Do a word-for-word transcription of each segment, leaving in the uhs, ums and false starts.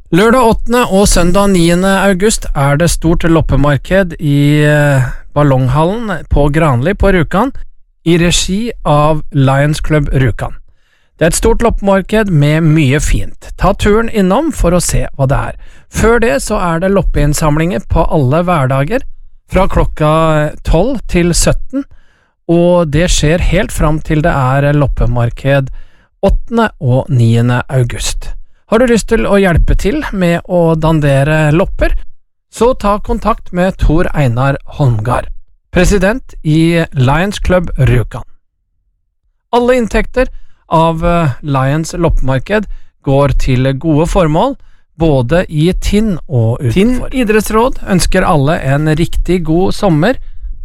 Lørdag åttende og søndag niende august er det stort loppemarked i Ballonghallen på Granli på Rjukan, i regi av Lions Club Rjukan. Det er et stort loppemarked med mye fint. Ta turen innom for å se hva det er. Før det så er det loppeinnsamlinger på alle hverdager, fra klokka tolv til sytten, og det skjer helt fram til det er loppemarked åttende og niende august. Har du lyst til å hjelpe til med å dandere lopper, så ta kontakt med Tor Einar Holmgard, president i Lions Club Rjukan. Alle inntekter av Lions loppemarked går til gode formål, både i Tinn og utenfor. Tinn idrettsråd ønsker alle en riktig god sommer.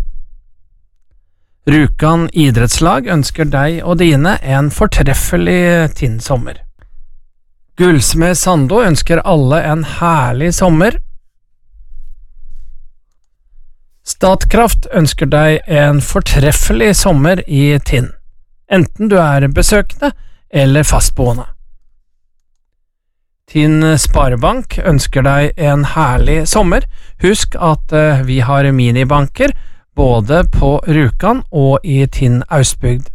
Rjukan idrettslag ønsker deg og dine en fortreffelig Tinn-sommer. Gullsmed Sando ønsker alle en herlig sommer. Statkraft ønsker deg en fortreffelig sommer i Tinn, enten du er besøkende eller fastboende. Tinn Sparebank ønsker deg en herlig sommer. Husk at uh, vi har minibanker både på Rjukan og i Tinn Austbygd.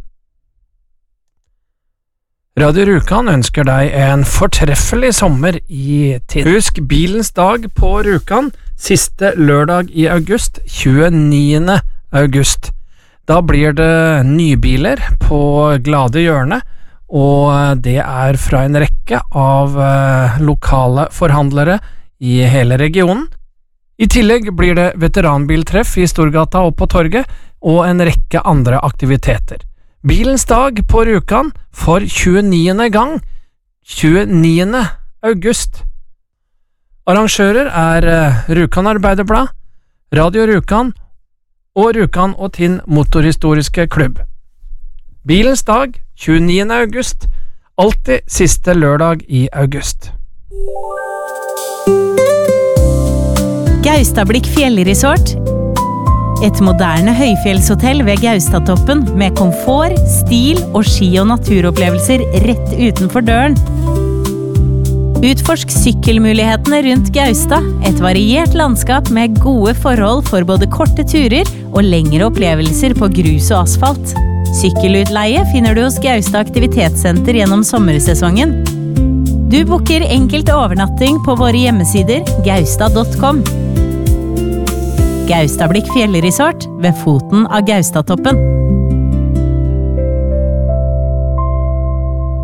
Radio Rjukan ønsker deg en fortreffelig sommer i Tinn. Husk bilens dag på Rjukan, siste lørdag i august, tjueniende august. Da blir det nybiler på Glade Hjørne, og det er fra en rekke av eh, lokale forhandlere i hele regionen. I tillegg blir det veteranbiltreff i Storgata og på torget, og en rekke andre aktiviteter. Bilens dag på Rjukan for tjueniende gang, tjueniende august. Arrangører er Rjukan Arbeiderblad, Radio Rjukan og Rjukan og Tinn Motorhistoriske Klubb. Bilens dag, tjueniende august, alltid siste lørdag i august. Gaustablikk Fjellresort. Et moderne høyfjellshotell ved Gaustatoppen med komfort, stil og ski- og naturopplevelser rett utenfor døren. Utforsk sykkelmulighetene rundt Gaustad, et variert landskap med gode forhold for både korte turer og lengre opplevelser på grus og asfalt. Sykkelutleie finner du hos Gaustad Aktivitetssenter gjennom sommersesongen. Du booker enkelt overnatting på våre hjemmesider gaustad punktum com. Gaustablikk Fjellresort ved foten av Gaustatoppen.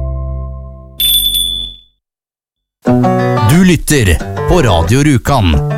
Du lytter på Radio Rjukan.